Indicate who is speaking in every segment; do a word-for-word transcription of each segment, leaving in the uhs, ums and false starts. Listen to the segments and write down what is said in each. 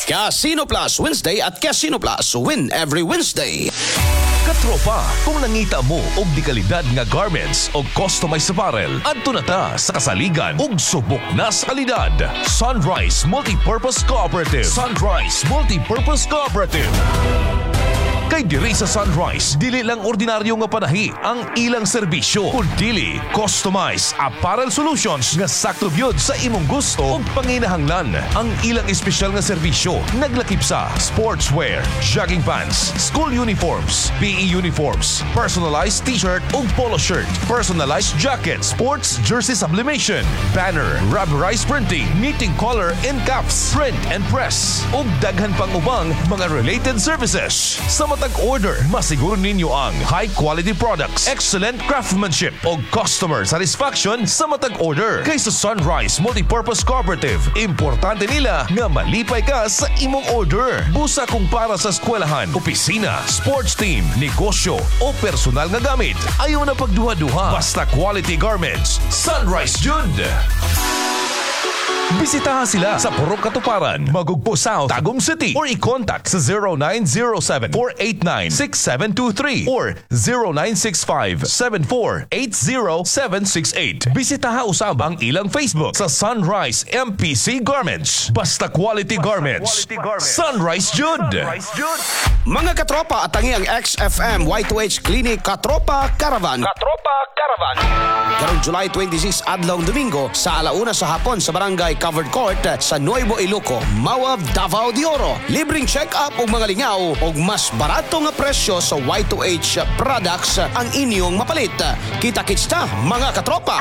Speaker 1: Casino Plus Wednesday at Casino Plus Win every Wednesday.
Speaker 2: Katropa, kung nangita mo og di kalidad nga garments o customized apparel, adto na ta sa kasaligan og subok na sa kalidad. Sunrise Multipurpose Cooperative. Sunrise Multipurpose Cooperative. Kay diri sa Sunrise, dili lang ordinaryo nga panahi ang ilang serbisyo, kundi customized apparel solutions nga sakto gyud sa imong gusto ug panginahanglan. Ang ilang espesyal nga serbisyo naglakip sa sportswear, jogging pants, school uniforms, P E uniforms, personalized t-shirt ug polo shirt, personalized jacket, sports jersey sublimation, banner, rubberized printing, knitting collar and cuffs, print and press ug daghan pang ubang mga related services. Sa matag order, masiguro ninyo ang high quality products, excellent craftsmanship o customer satisfaction sa matag order. Kay sa Sunrise Multipurpose Cooperative, importante nila nga malipay ka sa imong order. Busa kung para sa eskwelahan, opisina, sports team, negosyo o personal nga gamit, ayaw na pagduha-duha. Basta quality garments, Sunrise Jud. Bisitahan sila sa Purok Katuparan, Magugpo South, Tagum City or i-contact sa zero nine zero seven, four eight nine, six seven two three or zero nine six five, seven four eight zero seven six eight. Bisitahan usab ang ilang Facebook sa Sunrise M P C Garments. Basta quality garments, Sunrise Jud.
Speaker 1: Mga katropa, atangi ang X F M Y two H Clinic Katropa Caravan. Katropa Caravan. Karong July twenty-six, adlaw Domingo, sa alauna sa hapon sa Barangay Covered Court sa Nuevo Iloco, Mawab, Davao de Oro. Libreng check-up og mga lingaw og mas barato nga presyo sa Y two H products ang inyong mapalit. Kita-kits ta, mga katropa.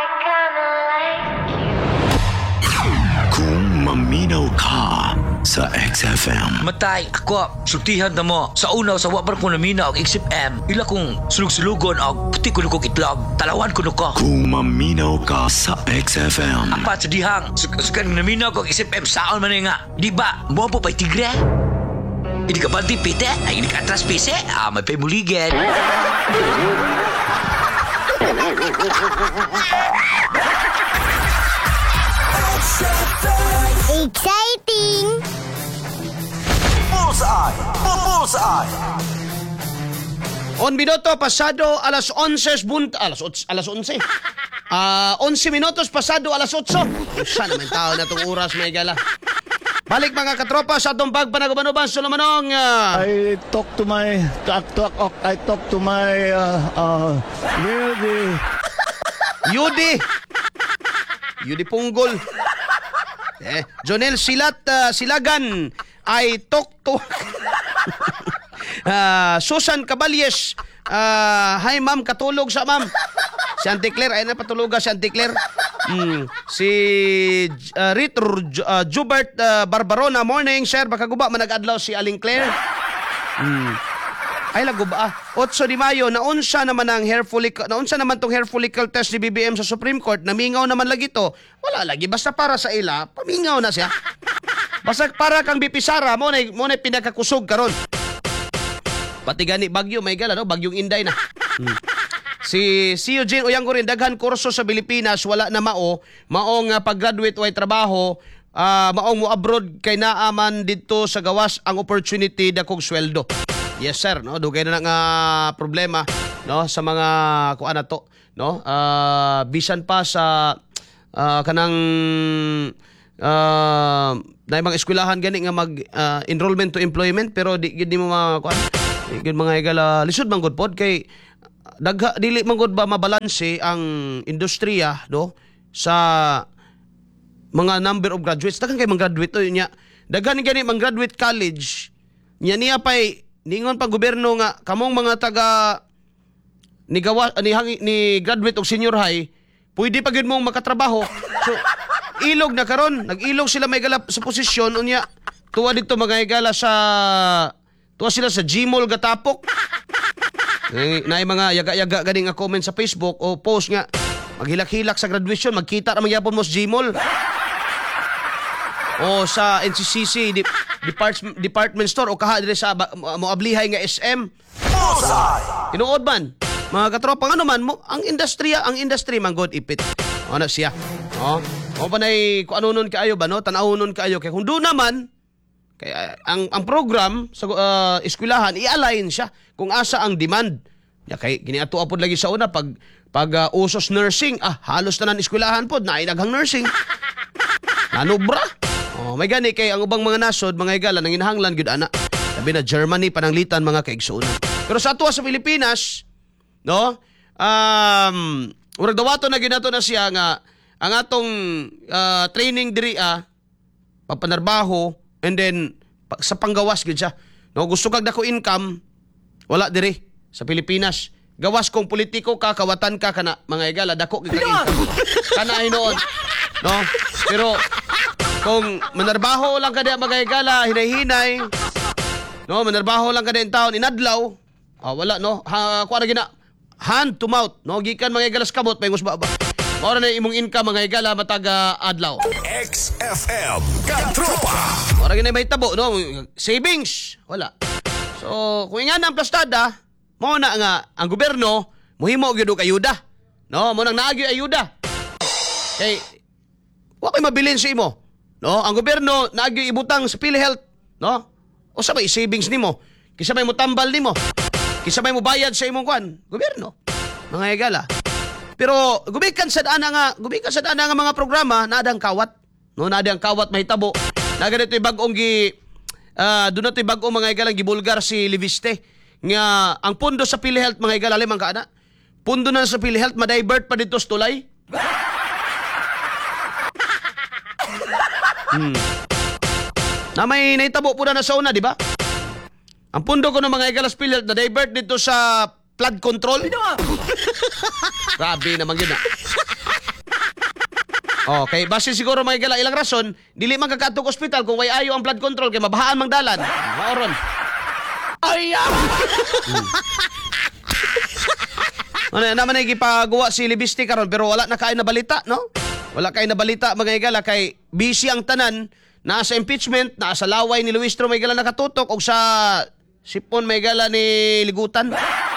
Speaker 3: Kung maminaw ka sa X F M.
Speaker 4: Matay, ako, sultihan na mo. Sa unaw, sa wabar ko namina og X F M. Ila kong sulug-sulugon og puti ko nukong itlog. Talawan ko nuko.
Speaker 3: Kung maminaw ka sa X F M.
Speaker 4: Apat sa dihang, sukan namina ko X F M saon man nga. Di ba, mo po pa'y tigre? Hindi ka banti pite? Ay, hindi ka atras pise? Ah, may paymuligan.
Speaker 5: Exciting!
Speaker 6: Bullseye! Bullseye!
Speaker 1: On minuto pasado alas onse bunt alas alas onse. Ah, uh, onse minutos pasado alas otso. Sana man tao na tong oras may gala. Balik mga katropa sa atong pagpanagubanuban sa lumanong. Uh...
Speaker 7: I talk to my talk talk I talk to my uh uh Yudi.
Speaker 1: Yudi. Yudi Punggol. Eh, Jonel Silat uh, Silagan ay talk to uh, Susan Caballes. Uh, hi ma'am, katulog sa ma'am. Si Auntie Claire, ay na patuluga si Auntie Claire. Mm, si uh, Ritor uh, Jubert uh, Barbarona, morning sir, baka guba manag-adlaw si Aling Claire. Mm. Ay lago ba? otso de Mayo, naunsa naman ang hair follicle, naunsa naman tong hair follicle test ni B B M sa Supreme Court, namingaw naman lagi to. Wala lagi, basta para sa ila, pamingaw na siya. Basta para kang Bipisara, mo na mo na pinakakusog karon. Pati gani bagyo, may gala no, bagyong Inday na. Hmm. Si si Eugene Uyang rin, daghan kurso sa Pilipinas, wala na mao, maong uh, pag-graduate way trabaho, uh, maong mo abroad kay naaman dito sa gawas ang opportunity dakong sweldo. Yes sir, no, dugay na nga problema no sa mga kuan na to, no? Uh, bisan pa sa uh, kanang uh, na mga eskwelahan gani nga mag uh, enrollment to employment pero di gid mo mga kuan, di gid mga igala lisod man gud pod kay dagha dili man gud ba mabalanse ang industriya no sa mga number of graduates. Daghan kay mga graduate to nya. Daghan gani mga graduate college nya niya pay ningon pa gobyerno nga kamong mga taga ni gawa ni, ni graduate og senior high pwede pa gyud mong makatrabaho. So ilog na karon, nag-ilog sila may gala sa posisyon unya tuwa dito mga igala sa tuwa sila sa Gmall gatapok. Eh, na mga yaga-yaga gani nga comment sa Facebook o post nga maghilak-hilak sa graduation, magkita ra magyapon mo sa Gmall. O sa N C C C di, department, department store o kaha dire sa moablihay nga S M. Tinuod man mga katropa ano man mo ang industriya ang industry man god ipit. Ano siya? Oh, o panay ko anunon kaayo ba no? Tanawonon kaayo kay kung do naman Kaya ang ang program sa uh, eskwelahan i-align siya kung asa ang demand. Ya kay giniato apod lagi sa una pag pag uh, usos nursing, ah halos tanan eskwelahan pod naay daghang nursing. Nanubra. Oh, may gani kay ang ubang mga nasod, mga higala nang inahanglan gyud ana. Sabi na Germany pananglitan mga kaigsuonan. Pero sa ato sa Pilipinas, no? Um, urag dawato na ginato na siya nga ang atong uh, training diri ah papanarbaho and then pa, sa panggawas gyud siya. No, gusto kag dako income, wala diri sa Pilipinas. Gawas kung politiko ka, kawatan ka kana mga higala dako gyud kag income. Kana hinuon. No? Pero kung manarbaho lang ka diya mga higala, hinay-hinay, no, manarbaho lang ka diya in taon, inadlaw, ah, wala, no, ha, kuha na gina, hand to mouth, no, gikan mga higala sa kabot, payngos ba ba? Maura na imong income mga higala, mataga adlaw.
Speaker 2: X F M Katropa.
Speaker 1: Maura gina may tabo, no, savings, wala. So, kung nga na ang plastada, mo na nga, ang gobyerno, muhimo gyud og ayuda, no, mo nang naagyo ayuda. Kay, wa ko'y mabilin sa imo. No, ang gobyerno naagyo ibutang sa PhilHealth, no? O sa may savings nimo, kisa may mo tambal nimo, kisa may mo bayad sa imong kwan, gobyerno. Mga higala. Pero gumikan sa daan nga, gumikan sa daan nga mga programa na adang kawat, no? Na adang kawat mahitabo. Na ganito bag-ong gi uh, do na to'y bag-ong mga higalang gibulgar si Liviste nga ang pundo sa PhilHealth mga higala limang kaana. Pundo na sa PhilHealth ma-divert pa dito sa tulay. Hmm. Na may naitabo po na na sa una, di ba? Ang pundo ko ng mga igalas PhilHealth na divert dito sa flood control. Grabe naman yun ah. Okay, base siguro mga igala ilang rason, dili man kakatok ospital kung way ayo ang flood control kay mabahaan mang dalan. Maoron. Ay! hmm. Ano naman ay gipagawa si Libiste karon pero wala na kay na balita, no? Wala kay na balita mga igala kay busy ang tanan nasa impeachment, nasa laway ni Luis Tro may igala nakatutok og sa sipon may igala ni Ligutan.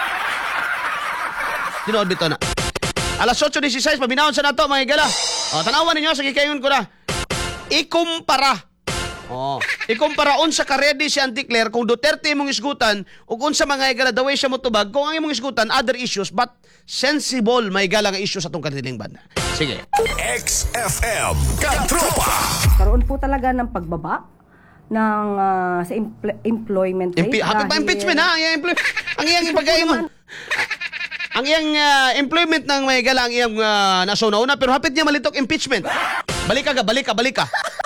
Speaker 1: Tinood bito na. Alas eight sixteen pabinawon sa nato mga igala. O tanawan ninyo sa gikayon ko na. Ikumpara. Oh, ikumpara unsa ka ready si Auntie Claire kung Duterte imong isgutan ug unsa mga igala the way siya motubag kung ang imong isgutan other issues but sensible may igala nga issues atong kanilang banda. Sige.
Speaker 2: X F M Katropa.
Speaker 8: Karoon po talaga ng pagbaba ng uh, sa empl- employment rate.
Speaker 1: Impi- happy pa impeachment ha. Ang iyang employ- ang iyang ipagay mo. Ang iyang uh, employment ng may gala ang iyang uh, naso na una pero hapit niya malitok impeachment. Balik ka, balik ka, balik ka.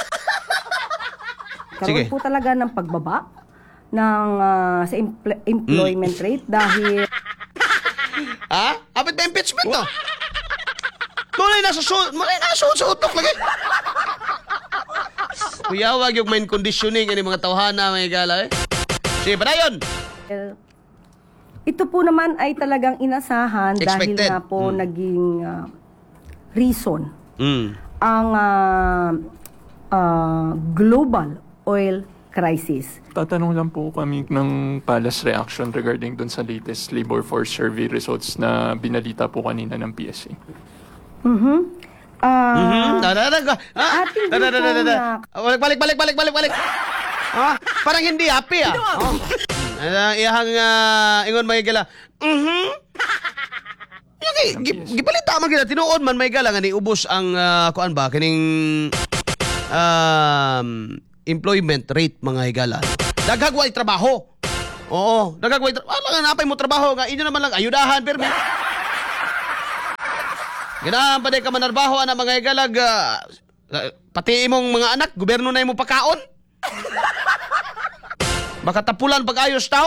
Speaker 8: Karoon
Speaker 1: Sige.
Speaker 8: po talaga ng pagbaba ng uh, sa empl- employment
Speaker 1: mm.
Speaker 8: rate dahil
Speaker 1: Ha? Hapit pa impeachment to. Mulay nasa su- mulay nasa su- sa utok lagi. Kuyawag yung mind conditioning ani mga tawhana may gala eh. Sige, padayon.
Speaker 8: uh, ito po naman ay talagang inasahan dahil
Speaker 1: Expected.
Speaker 8: nga po
Speaker 1: Mm.
Speaker 8: naging uh, reason
Speaker 1: Mm.
Speaker 8: ang uh, uh, global oil crisis.
Speaker 9: Tatanong lang po kami ng Palace reaction regarding dun sa latest labor force survey results na binalita po kanina ng P S A.
Speaker 8: Mhm. Ah,
Speaker 1: Mhm. Dadadag. Ah,
Speaker 8: ating
Speaker 1: dadadag,
Speaker 8: grupo
Speaker 1: dadadag.
Speaker 8: na-
Speaker 1: Balik, balik, balik, balik, balik, balik. Ah, parang hindi happy ah. Oh. Uh, iyahang uh, ingon may gala. Mhm. Yung gipalita man gila tinuod man may gala nga ni ubos ang uh, kuan ba kining um, employment rate mga higala. Daghag way trabaho. Oo, daghag way trabaho. Alang napay mo trabaho nga inyo naman lang ayudahan permi. Ganahan pa di ka manarbaho ana mga higalag uh, pati imong mga anak gobyerno na imong pakaon. Baka tapulan pag-ayos tao.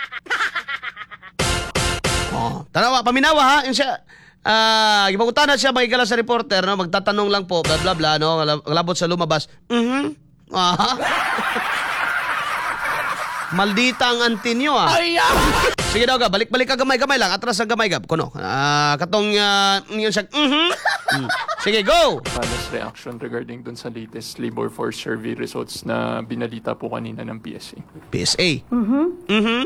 Speaker 1: Oh, tanawa, paminawa ha. Yung siya, ah, uh, gipagutan na siya magigala sa reporter, no? Magtatanong lang po, bla bla bla, no? Labot sa lumabas. Mhm. Ah. Maldita ang antinyo, ah. Sige daw ka, balik-balik ka gamay-gamay lang. Atras ang gamay gab. Kuno. Ah, katong, uh, yun siya, mhm. Mm. Sige, go!
Speaker 9: Palace reaction regarding dun sa latest labor force survey results na binalita po kanina ng P S A.
Speaker 1: P S A. Mhm. Mhm.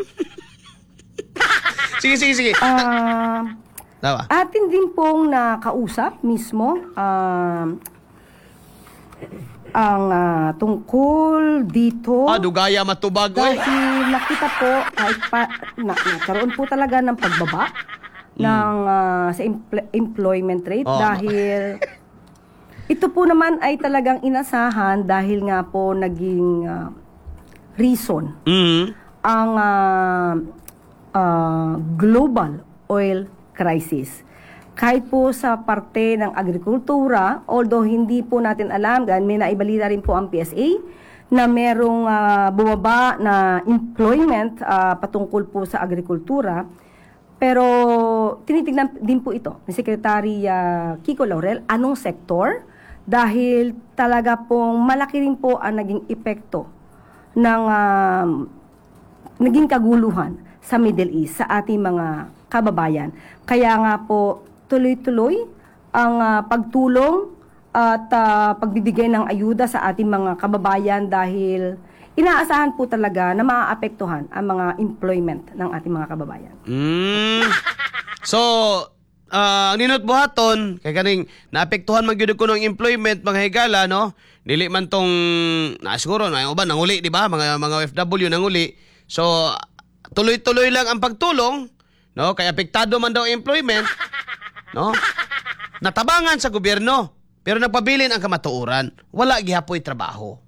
Speaker 1: Sige, sige, sige.
Speaker 8: Ah,
Speaker 1: Tawa.
Speaker 8: atin din pong nakausap mismo um, ang ah, tungkol dito.
Speaker 1: Ah, dugaya matubag, oy.
Speaker 8: Dahil nakita po, kahit pa, na, nagkaroon po talaga ng pagbaba ng ah, sa empl- employment rate
Speaker 1: Oh.
Speaker 8: dahil ito po naman ay talagang inasahan dahil nga po naging ah, reason
Speaker 1: Mm.
Speaker 8: ang ah, ah, global oil crisis. Kahit po sa parte ng agrikultura, although hindi po natin alam, dahil may naibalita rin po ang P S A, na merong ah, bumaba na employment ah, patungkol po sa agrikultura. Pero tinitignan din po ito ni Secretary ah, Kiko Laurel, anong sektor? Dahil talaga pong malaki rin po ang naging epekto ng ah, naging kaguluhan sa Middle East, sa ating mga kababayan. Kaya nga po, tuloy-tuloy ang ah, pagtulong at ah, pagbibigay ng ayuda sa ating mga kababayan dahil inaasahan po talaga na maaapektuhan ang mga employment ng ating mga kababayan.
Speaker 1: Mm. So, ah, ang ninot buhaton, kay kaning naapektuhan man gyud ko ng employment mga higala, no? Dili man tong na siguro na uban nanguli, di ba? Mga mga O F W nanguli. So, tuloy-tuloy lang ang pagtulong, no? Kay apektado man daw ang employment, no? Natabangan sa gobyerno, pero nagpabilin ang kamatuoran. Wala gihapoy trabaho.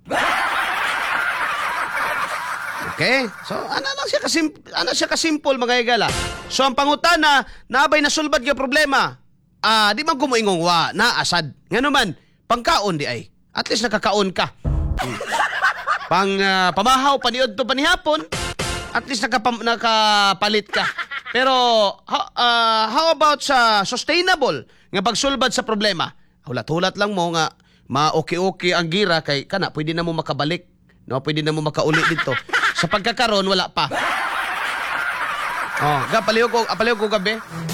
Speaker 1: Okay? So, ano lang siya kasim ano siya kasimple mga higala. So, ang pangutana, naabay na sulbad yung problema. Ah, di man kumuingong wa, naasad. Ngano man, pangkaon di ay. At least nakakaon ka. Hmm. Pang ah, pamahaw paniod to panihapon, at least nakapam, nakapalit ka. Pero how, ah, how about sa sustainable nga pagsulbad sa problema? Hulat-hulat lang mo nga ma-okay-okay ang gira kay kana pwede na mo makabalik, no? Pwede na mo makauli dito. Sa pagkakaroon wala pa. Oh, ga paliw ko, apaliw ko gabi.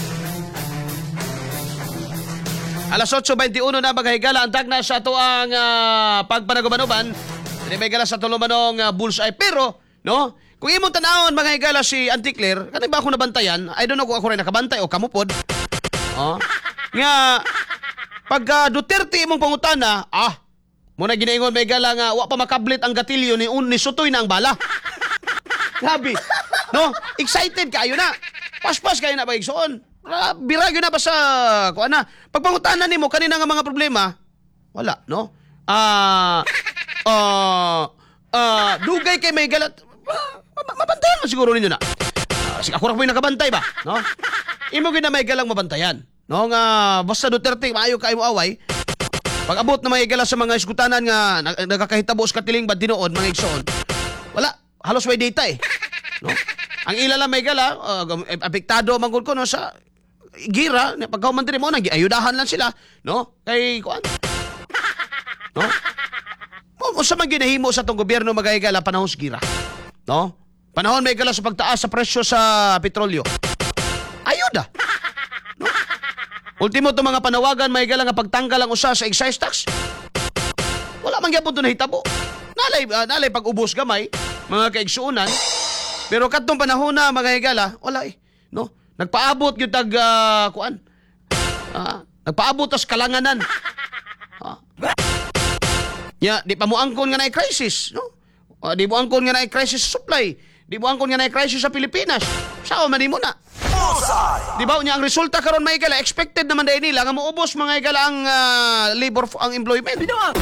Speaker 1: Alas eight twenty-one na maghigala ang tagna sa ato ang uh, pagpanagubanuban. Hindi may gala sa tulumanong uh, bullseye. Pero, no? Kung imong tanawon mga higala si Auntie Claire, kanay ba ako nabantayan? I don't know kung ako rin nakabantay o kamupod. Oh. Nga, pag uh, Duterte imong pangutana, ah, muna ginaingon may gala nga, wa pa makablit ang gatilyo ni, ni Sutoy na ang bala. Grabe. No? Excited kayo na. Pas-pas kayo na ba igsoon? Biragyo na ba sa, kuha na, pagpangutanan nimo kanina nga mga problema, wala, no? Ah, ah, ah, dugay kay may galat, mabantayan mo siguro ninyo na. Uh, ako na po yung nakabantay ba? No? Imo gina may galang mabantayan. No? Nga, basta Duterte, maayo kayo mo away. Pag abot na may gala sa mga iskutanan nga nagkakahitabo sa katiling ba dinoon, mga igsoon, wala, halos way data eh. No? Ang ilala may gala, uh, apektado manggol ko no, sa gira, pagkauman din mo, nag-ayudahan lang sila. No? Kay, kuan? No? O sa mga ginahimo sa itong gobyerno magayagala panahon sa gira. No? Panahon may gala sa pagtaas sa presyo sa petrolyo. Ayuda. No? Ultimo itong mga panawagan may gala nga pagtanggal ang usa sa excise tax. Wala man gyapon to nahitabo. Nalay, uh, nalay pag-ubos gamay, mga kaigsuunan. Pero katong panahon na mga higala, wala eh. No? Nagpaabot yung tag, uh, kuan. Uh, nagpaabot tas kalanganan. Uh. Ya, di pa mo angkon nga na crisis, no? Uh, di mo angkon nga na crisis sa supply. Di mo angkon nga na crisis sa Pilipinas. Sao man di mo na? Di ba unya ang resulta karon may higala, expected naman dahil nila nga moubos mga higala ang uh, labor, ang employment.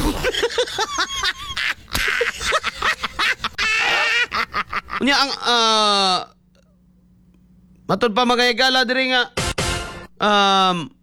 Speaker 1: Unya ang uh, matod pa mga higala diri nga um